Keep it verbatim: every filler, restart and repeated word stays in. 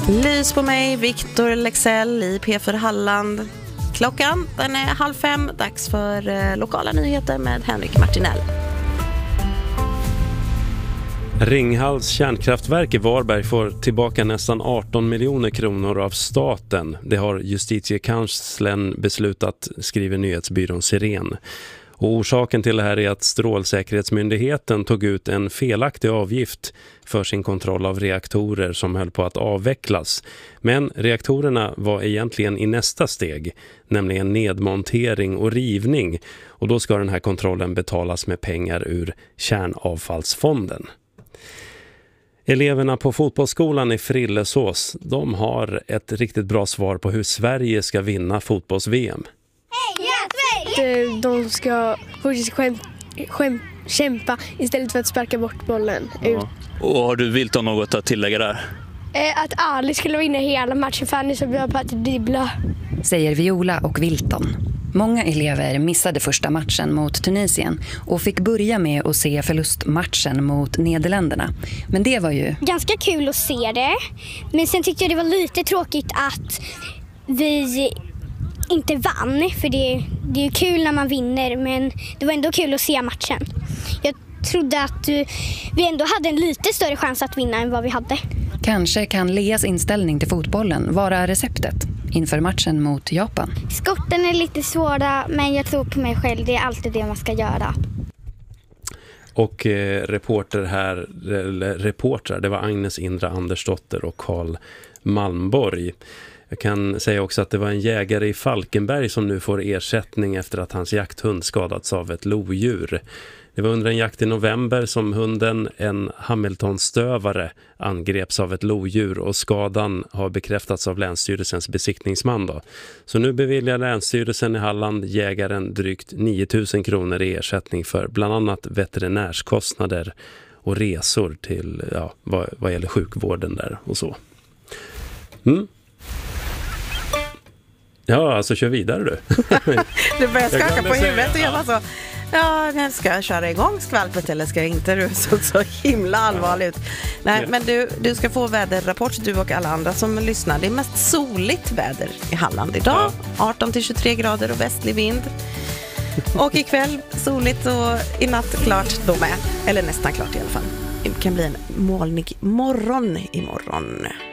Lys på mig, Victor Lexell i P fyra Halland. Klockan den är halv fem, dags för eh, lokala nyheter med Henrik Martinell. Ringhals kärnkraftverk i Varberg får tillbaka nästan arton miljoner kronor av staten. Det har justitiekanslern beslutat, skriver nyhetsbyrån Siren. Och orsaken till det här är att Strålsäkerhetsmyndigheten tog ut en felaktig avgift för sin kontroll av reaktorer som höll på att avvecklas. Men reaktorerna var egentligen i nästa steg, nämligen nedmontering och rivning. Och då ska den här kontrollen betalas med pengar ur kärnavfallsfonden. Eleverna på fotbollsskolan i Frillesås, de har ett riktigt bra svar på hur Sverige ska vinna fotbolls-V M. De, de ska faktiskt skäm, skäm, kämpa istället för att sparka bort bollen ja. ut. Och har du vilt om något att tillägga där? Eh, att Ali skulle vinna hela matchen för han är så bra på att dribbla. Säger Viola och Wilton. Många elever missade första matchen mot Tunisien och fick börja med att se förlustmatchen mot Nederländerna. Men det var ju... ganska kul att se det. Men sen tyckte jag det var lite tråkigt att vi inte vann. För det, det är ju kul när man vinner, men det var ändå kul att se matchen. Jag trodde att vi ändå hade en lite större chans att vinna än vad vi hade. Kanske kan Leas inställning till fotbollen vara receptet inför matchen mot Japan. Skotten är lite svåra, men jag tror på mig själv. Det är alltid det man ska göra. Och eh, reporter här, eller reportrar, det var Agnes Indra Andersdotter och Karl Malmborg. Jag kan säga också att det var en jägare i Falkenberg som nu får ersättning efter att hans jakthund skadats av ett lodjur. Det var under en jakt i november som hunden, en Hamiltonstövare, angreps av ett lodjur och skadan har bekräftats av Länsstyrelsens besiktningsman då. Så nu beviljar Länsstyrelsen i Halland jägaren drygt nio tusen kronor i ersättning för bland annat veterinärskostnader och resor till, ja, vad, vad gäller sjukvården där och så. Mm. Ja, alltså kör vidare du. Du börjar skaka på huvudet och jag var så... Ja, men ska jag köra igång skvalpet eller ska jag inte? Du såg så himla allvarligt ut. Nej, men du, du ska få väderrapport, du och alla andra som lyssnar. Det är mest soligt väder i Halland idag. arton till tjugotre grader och västlig vind. Och ikväll soligt och i natt klart då med. Eller nästan klart i alla fall. Det kan bli en molnig morgon imorgon.